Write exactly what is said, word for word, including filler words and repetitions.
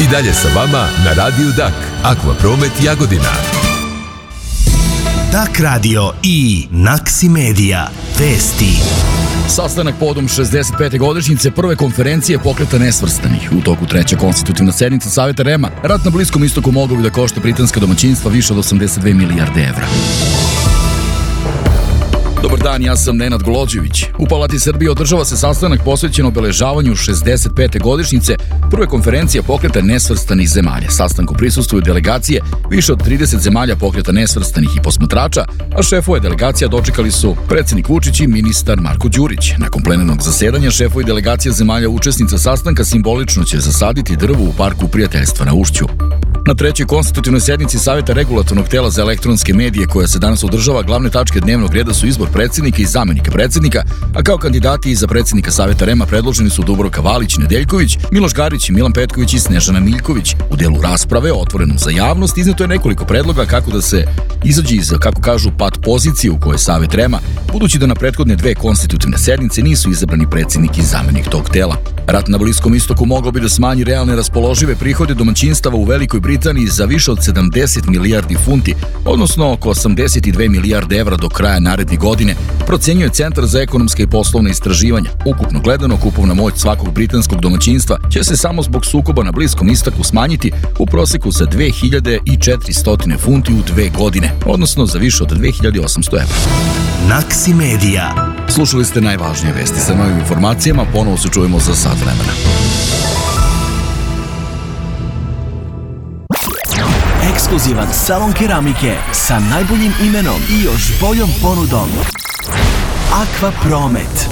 I dalje sa vama na Radiju Dak, Aqua Promet Jagodina. Dak Radio i Naksi Media. Vesti. Sastanak povodom šezdeset pete godišnjice prve konferencije Pokreta nesvrstanih. U toku treće konstitutivna sednica Saveta REM-a, rat na Bliskom istoku mogao bi da košta britanska domaćinstva više od osamdeset dve milijarde evra. Dobar dan, ja sam Nenad Golođević. U Palati Srbije održava se sastanak posvećen obeležavanju šezdeset pete godišnjice prve konferencije Pokreta nesvrstanih zemalja. Sastanku prisustvuju delegacije više od trideset zemalja Pokreta nesvrstanih i posmatrača, a šefove delegacija dočekali su predsjednik Vučić i ministar Marko Đurić. Nakon plenarnog zasedanja šefovi delegacija zemalja učesnica sastanka simbolično će zasaditi drvo u Parku prijateljstva na Ušću. Na trećoj konstitutivnoj sednici Saveta regulatornog tela za elektronske medije koja se danas održava, glavne tačke dnevnog reda su izbor predsjednika i zamenika predsjednika, a kao kandidati za predsjednika Saveta REM-a predloženi su Dubravka Valić Nedeljković, Miloš Garić, Milan Petković i Snežana Miljković. U delu rasprave, otvorenom za javnost, izneto je nekoliko predloga kako da se izađe iz, kako kažu, pat pozicije u kojoj Savet REM-a, budući da na prethodne dve konstitutivne sednice nisu izabrani predsjednik i zamenik tog tela. Rat na Bliskom istoku mogao bi da smanji realne raspoložive prihode domaćinstava u Velikoj Britaniji za više od sedamdeset milijardi funti, odnosno oko osamdeset dve milijarde evra do kraja naredne godine, procenjuje Centar za ekonomske i poslovne istraživanja. Ukupno gledano, kupovna moć svakog britanskog domaćinstva će se samo zbog sukoba na Bliskom istoku smanjiti u proseku za dve hiljade četiristo funti u dve godine, odnosno za više od dve hiljade osamsto evra. Naksi Media. Slušali ste najvažnije vesti. Sa novim informacijama ponovo se čujemo za sat vremena. Ekskluzivan salon keramike sa najboljim imenom i još boljom ponudom. Aqua Promet.